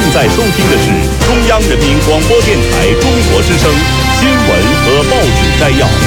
在收听的是中央人民广播电台中国之声新闻和报纸摘要。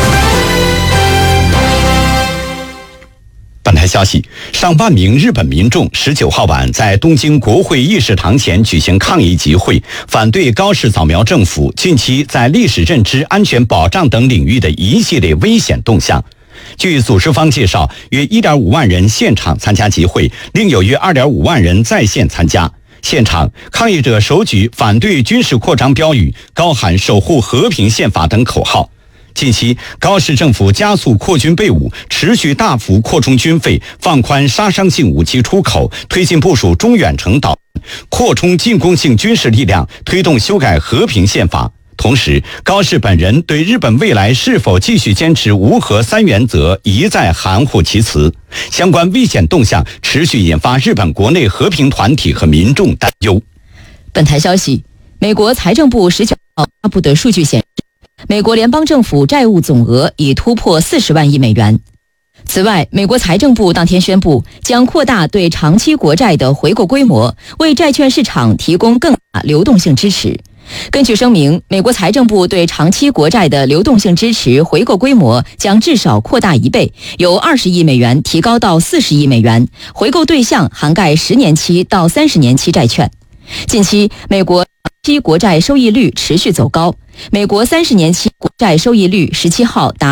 本台消息，上万名日本民众19号晚在东京国会议事堂前举行抗议集会，反对高市早苗政府近期在历史认知、安全保障等领域的一系列危险动向。据组织方介绍，约 1.5 万人现场参加集会，另有约 2.5 万人在线参加。现场，抗议者手举反对军事扩张标语，高喊守护和平宪法等口号。近期，高市政府加速扩军备武，持续大幅扩充军费，放宽杀伤性武器出口，推进部署中远程导弹，扩充进攻性军事力量，推动修改和平宪法。同时，高市本人对日本未来是否继续坚持无核3原则一再含糊其辞。相关危险动向持续引发日本国内和平团体和民众担忧。 本台消息，美国财政部19号发布的数据显示，美国联邦政府债务总额已突破40万亿美元。此外，美国财政部当天宣布，将扩大对长期国债的回购规模，为债券市场提供更大流动性支持。根据声明，美国财政部对长期国债的流动性支持回购规模将至少扩大1倍，由20亿美元提高到40亿美元，回购对象涵盖10年期到30年期债券。近期，美国长期国债收益率持续走高，美国30年期国债收益率17号达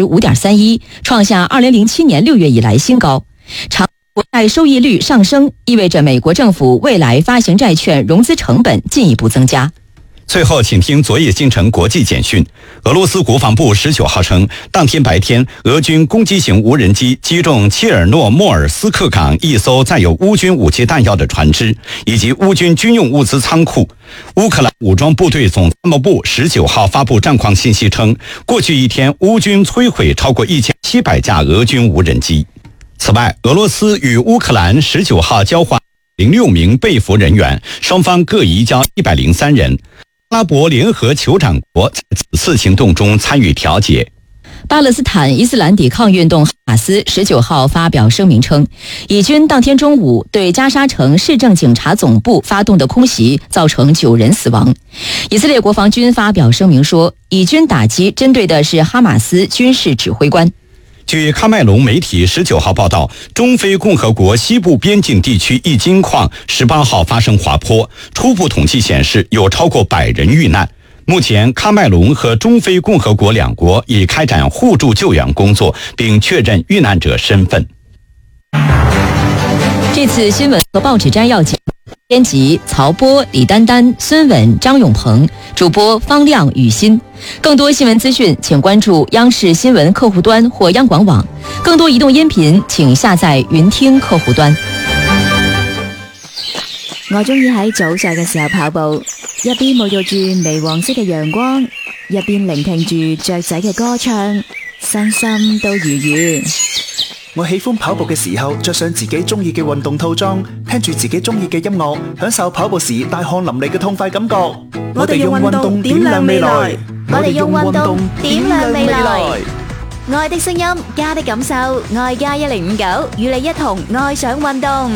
5.31%， 创下2007年6月以来新高。长国债收益率上升，意味着美国政府未来发行债券融资成本进一步增加。 最后，请听昨夜星辰国际简讯。俄罗斯国防部19号称，当天白天，俄军攻击型无人机击中切尔诺莫尔斯克港一艘载有乌军武器弹药的船只，以及乌军军用物资仓库。乌克兰武装部队总参谋部19号发布战况信息称，过去一天，乌军摧毁超过1700架俄军无人机。此外，俄罗斯与乌克兰19号交换06名被俘人员，双方各移交103人。阿拉伯联合酋长国在此次行动中参与调解。 巴勒斯坦伊斯兰抵抗运动哈马斯19号发表声明称，以军当天中午对加沙城市政警察总部发动的空袭造成9人死亡。以色列国防军发表声明说，以军打击针对的是哈马斯军事指挥官。 据喀麦隆媒体19号报道，中非共和国西部边境地区一金矿18号发生滑坡，初步统计显示有超过100人遇难。目前，喀麦隆和中非共和国两国已开展互助救援工作，并确认遇难者身份。 这次新闻和报纸摘要节目编辑曹波、李丹丹、孙稳、张永鹏，主播方亮、雨欣。更多新闻资讯，請關注央視新聞客戶端或央廣網。更多移動音頻，請下載雲聽客戶端。 我中意喺早上嘅時候跑步，一邊沐浴住微黃色嘅陽光，一邊聆聽住雀仔嘅歌唱，身心都愉悅。 我喜歡跑步嘅時候着上自己中意嘅運動套裝，聽住自己中意嘅音樂，享受跑步時大汗淋漓嘅痛快感覺。我哋用運動點亮未來，我哋用運動點亮未來。 愛的聲音，家的感受，愛家1059，與你一同愛上運動。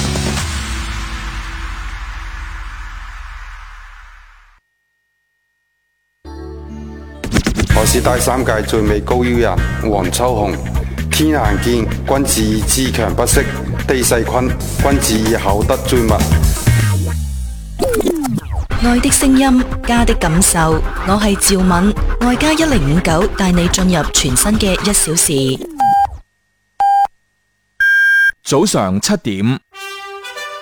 我是第三屆最美高腰人黃秋紅。天行健，君子以自強不息；地勢坤，君子以厚德載物。 愛的聲音，家的感受。我係趙敏，愛家1059帶你進入全新嘅1小時。 早上7點。